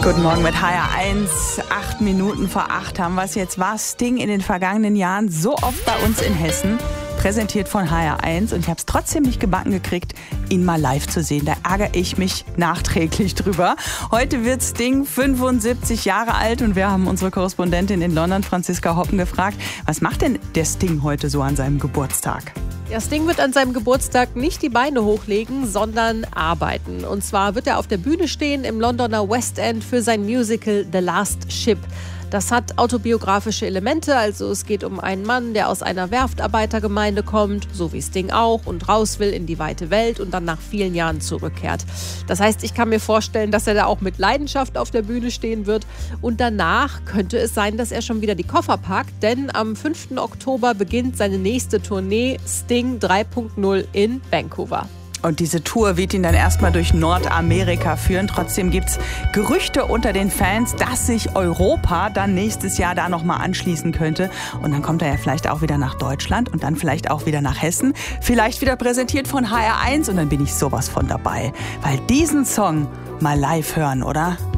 Guten Morgen mit HR1. 8 Minuten vor 8 haben wir es jetzt. War Sting in den vergangenen Jahren so oft bei uns in Hessen, präsentiert von HR1. Und ich habe es trotzdem nicht gebacken gekriegt, ihn mal live zu sehen. Da ärgere ich mich nachträglich drüber. Heute wird Sting 75 Jahre alt und wir haben unsere Korrespondentin in London, Franziska Hoppen, gefragt, was macht denn der Sting heute so an seinem Geburtstag? Ja, Sting wird an seinem Geburtstag nicht die Beine hochlegen, sondern arbeiten. Und zwar wird er auf der Bühne stehen im Londoner West End für sein Musical The Last Ship. Das hat autobiografische Elemente, also es geht um einen Mann, der aus einer Werftarbeitergemeinde kommt, so wie Sting auch, und raus will in die weite Welt und dann nach vielen Jahren zurückkehrt. Das heißt, ich kann mir vorstellen, dass er da auch mit Leidenschaft auf der Bühne stehen wird. Und danach könnte es sein, dass er schon wieder die Koffer packt, denn am 5. Oktober beginnt seine nächste Tournee Sting 3.0 in Vancouver. Und diese Tour wird ihn dann erstmal durch Nordamerika führen. Trotzdem gibt's Gerüchte unter den Fans, dass sich Europa dann nächstes Jahr da nochmal anschließen könnte. Und dann kommt er ja vielleicht auch wieder nach Deutschland und dann vielleicht auch wieder nach Hessen. Vielleicht wieder präsentiert von HR1 und dann bin ich sowas von dabei. Weil diesen Song mal live hören, oder?